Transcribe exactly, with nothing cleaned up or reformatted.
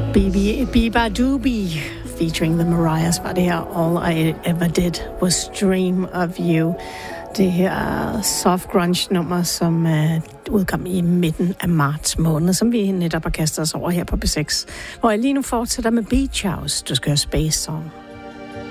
Biba Doobie featuring The Mariahs var det her. All I Ever Did Was Dream of You. Det her soft grunge nummer, som uh, udkom i midten af marts måned, som vi netop har kastet os over her på B seks, hvor jeg lige nu fortsætter med Beach House. Du skal høre Space Song.